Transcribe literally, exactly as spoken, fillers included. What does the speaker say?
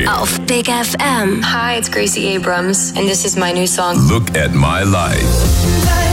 Morning auf Big F M. Hi, it's Gracie Abrams, and this is my new song. Look at My Life.